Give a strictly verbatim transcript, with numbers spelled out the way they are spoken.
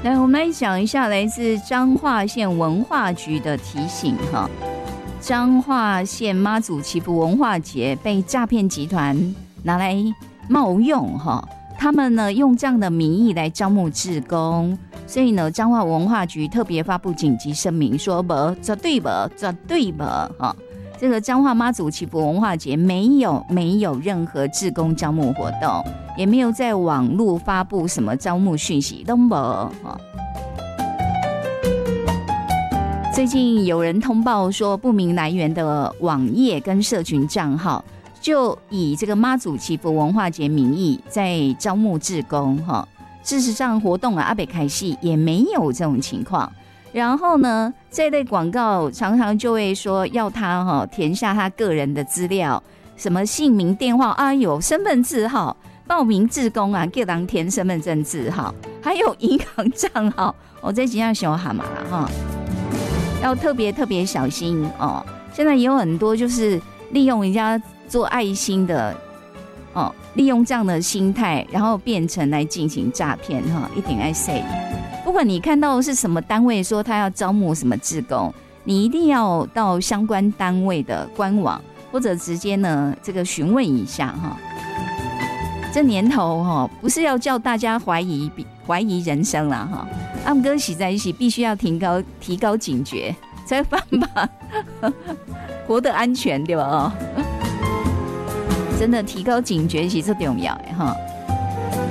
来，我们来讲一下来自彰化县文化局的提醒哈。彰化县妈祖祈福文化节被诈骗集团拿来冒用哈，他们呢用这样的名义来招募志工，所以呢彰化文化局特别发布紧急声明说，不，绝对不，绝对不哈。这个彰化妈祖祈福文化节没有没有任何志工招募活动，也没有在网络发布什么招募讯息，都没哈。最近有人通报说，不明来源的网页跟社群账号，就以这个妈祖祈福文化节名义在招募志工哈。事实上，活动啊阿北开戏也没有这种情况。然后呢，这类广告常常就会说要他哈、哦、填下他个人的资料，什么姓名、电话啊，有身份字号，报名志工啊，叫人填身份证字号，还有银行账号。我、哦、这几样小蛤蟆了哈，要特别特别小心哦。现在也有很多就是利用人家做爱心的哦，利用这样的心态，然后变成来进行诈骗哈，一定要 say。不管你看到是什么单位说他要招募什么志工，你一定要到相关单位的官网，或者直接呢这个询问一下哈。这年头哈，不是要叫大家怀疑怀疑人生啦哈，阿姆哥洗在一起必须要提高提高警觉，才有办法活得安全，对吧？真的提高警觉其实重要哈。